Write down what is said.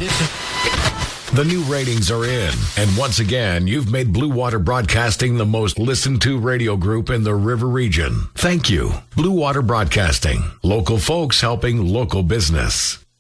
The new ratings are in, and once again, you've made Blue Water Broadcasting the most listened to radio group in the River Region. Thank you. Blue Water Broadcasting. Local folks helping local business.